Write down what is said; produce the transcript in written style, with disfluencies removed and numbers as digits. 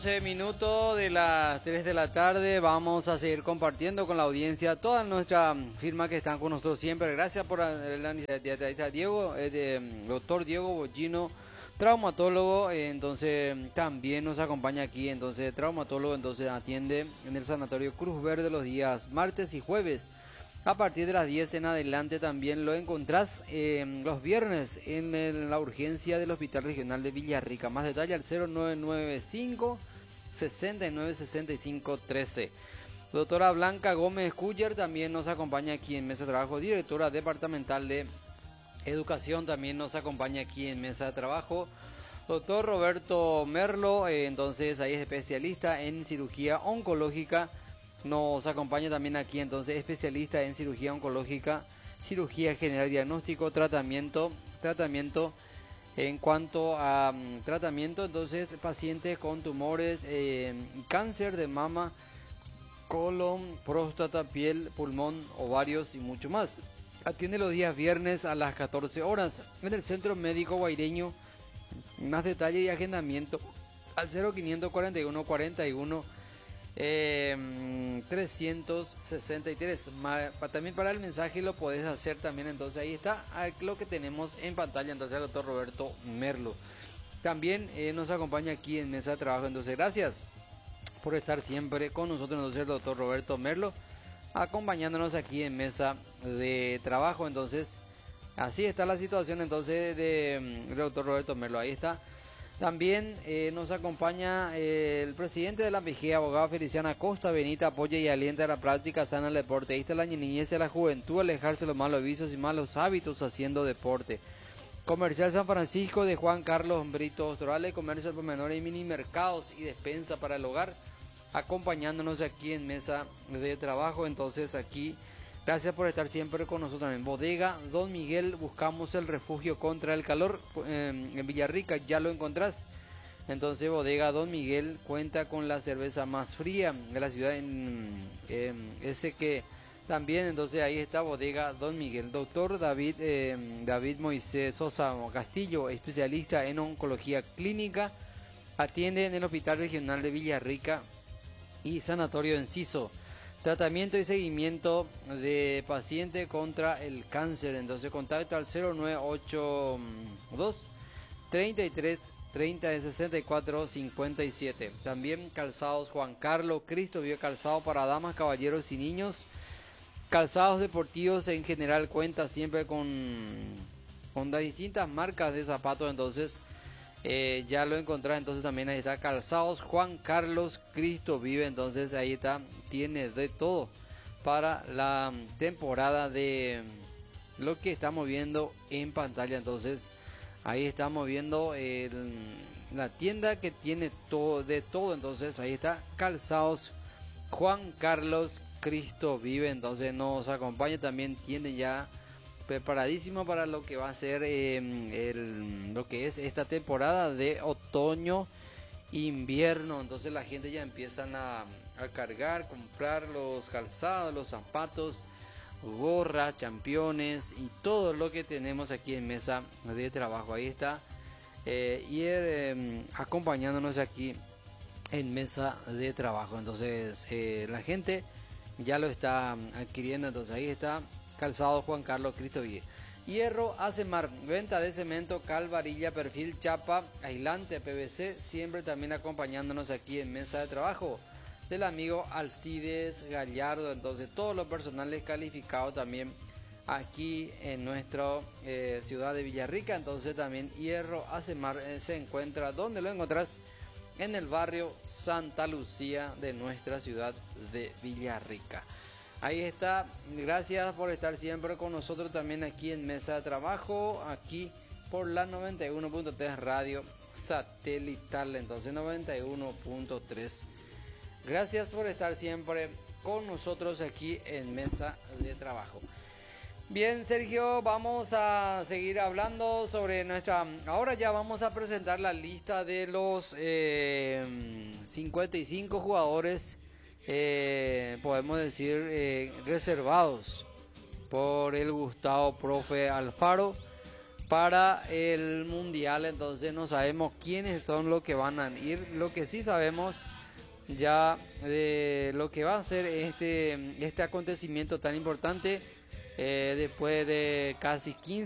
Minutos de las 3 de la tarde, vamos a seguir compartiendo con la audiencia toda nuestra firma que están con nosotros siempre. Gracias por la iniciativa, Diego, doctor Diego Bollino, traumatólogo, entonces también nos acompaña aquí, entonces traumatólogo, entonces atiende en el Sanatorio Cruz Verde los días martes y jueves. A partir de las 10 en adelante también lo encontrás los viernes en la urgencia del Hospital Regional de Villarrica. Más detalle al 0995 69 65 13. Doctora Blanca Gómez Cuyer también nos acompaña aquí en Mesa de Trabajo, directora departamental de Educación, también nos acompaña aquí en Mesa de Trabajo. Doctor Roberto Merlo, entonces ahí es especialista en cirugía oncológica. Nos acompaña también aquí entonces especialista en cirugía oncológica, cirugía general, diagnóstico, tratamiento en cuanto a tratamiento, entonces pacientes con tumores, cáncer de mama, colon, próstata, piel, pulmón, ovarios y mucho más. Atiende los días viernes a las 14 horas en el Centro Médico Guaireño. Más detalle y agendamiento al 0541 41 363. También para el mensaje lo podés hacer también, entonces ahí está lo que tenemos en pantalla, entonces el doctor Roberto Merlo también nos acompaña aquí en Mesa de Trabajo. Entonces gracias por estar siempre con nosotros, entonces el doctor Roberto Merlo acompañándonos aquí en Mesa de Trabajo. Entonces así está la situación entonces del doctor Roberto Merlo, ahí está. También nos acompaña el presidente de la PG, abogado Feliciano Acosta Benita, apoya y alienta la práctica sana del deporte. Ahí está la niñez y la juventud, alejarse de los malos vicios y malos hábitos haciendo deporte. Comercial San Francisco de Juan Carlos Brito Ostrales, comercio por menores y mini mercados y despensa para el hogar, acompañándonos aquí en Mesa de Trabajo. Entonces aquí, gracias por estar siempre con nosotros también. Bodega Don Miguel, buscamos el refugio contra el calor en Villarrica, ya lo encontrás. Entonces Bodega Don Miguel cuenta con la cerveza más fría de la ciudad, ese que también, entonces ahí está Bodega Don Miguel. Doctor David Moisés Sosa Castillo, especialista en oncología clínica, atiende en el Hospital Regional de Villarrica y Sanatorio Enciso. Tratamiento y seguimiento de paciente contra el cáncer. Entonces contacto al 0982 33 30 64 57. También calzados Juan Carlos Cristo Vive, calzado para damas, caballeros y niños. Calzados deportivos en general, cuenta siempre con las distintas marcas de zapatos. Entonces ya lo encontrás, entonces también ahí está calzados Juan Carlos Cristo Vive, entonces ahí está, tiene de todo para la temporada de lo que estamos viendo en pantalla. Entonces ahí estamos viendo la tienda que tiene todo de todo, entonces ahí está calzados Juan Carlos Cristo Vive, entonces nos acompaña, también tiene ya preparadísimo para lo que va a ser lo que es esta temporada de otoño invierno. Entonces la gente ya empiezan a cargar, comprar los calzados, los zapatos, gorras, championes y todo lo que tenemos aquí en Mesa de Trabajo. Ahí está acompañándonos aquí en Mesa de Trabajo. Entonces la gente ya lo está adquiriendo, entonces ahí está calzado Juan Carlos Cristo Vive. Hierro Acemar, venta de cemento, cal, varilla, perfil, chapa, aislante, PVC, siempre también acompañándonos aquí en Mesa de Trabajo del amigo Alcides Gallardo. Entonces todos los personales calificados también aquí en nuestra ciudad de Villarrica. Entonces también Hierro Acemar se encuentra, ¿dónde lo encontrás? En el barrio Santa Lucía de nuestra ciudad de Villarrica. Ahí está, gracias por estar siempre con nosotros también aquí en Mesa de Trabajo, aquí por la 91.3 Radio Satelital, entonces 91.3. Gracias por estar siempre con nosotros aquí en Mesa de Trabajo. Bien, Sergio, vamos a seguir hablando sobre nuestra... Ahora ya vamos a presentar la lista de los 55 jugadores, podemos decir, reservados por el Gustavo Profe Alfaro para el mundial, entonces no sabemos quiénes son los que van a ir. Lo que sí sabemos ya de lo que va a ser este acontecimiento tan importante, después de casi 15